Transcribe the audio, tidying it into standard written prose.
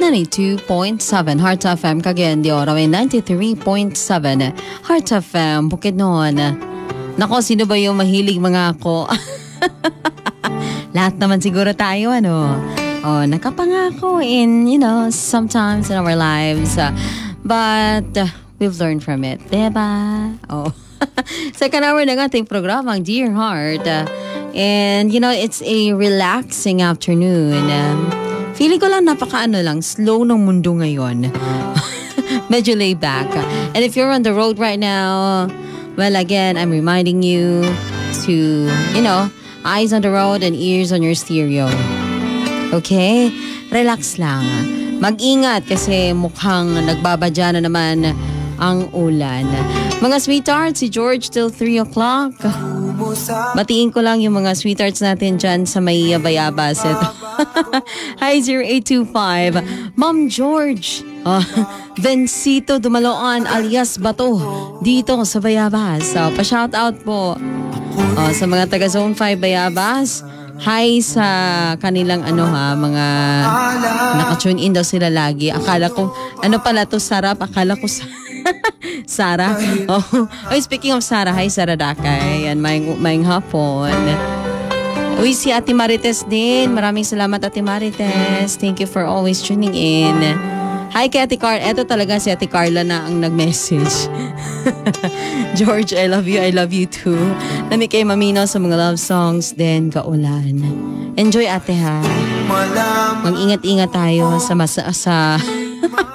92.7 Heart FM Cagayan de Oro, 93.7 Heart FM Bukidnon. Nako, sino ba yung mahilig mga ako? Lahat naman siguro tayo, ano? Nakapangako in, sometimes in our lives. But we've learned from it, diba? Second hour ng ating programang Dear Heart. And, it's a relaxing afternoon. Feeling ko lang slow ng mundo ngayon. Medyo laid back. And if you're on the road right now, well, again, I'm reminding you to, eyes on the road and ears on your stereo. Okay? Relax lang. Mag-ingat kasi mukhang nagbabadya na naman ang ulan. Mga sweethearts, si George till 3 o'clock. Batiin ko lang yung mga sweethearts natin dyan sa may Bayabas. Hi, 0825. Ma'am George. Vencito Dumaloan alias Bato. Dito sa Bayabas. Pa-shoutout po. Sa mga taga Zone 5 Bayabas. Hi sa kanilang mga naka-tune in daw sila lagi. Akala ko, pala to, Sarap? Akala ko Sarah. Speaking of Sarah, hi Sarah Dakay. Yan, maing hapon. Uy, si Ate Marites din. Maraming salamat, Ate Marites. Thank you for always tuning in. Hi kay Ate Carla. Eto talaga si Ate Carla na ang nag-message. George, I love you too. Nami kay Mamino sa mga love songs. Then, kaulan. Enjoy, ate, ha. Mag-ingat-ingat tayo sa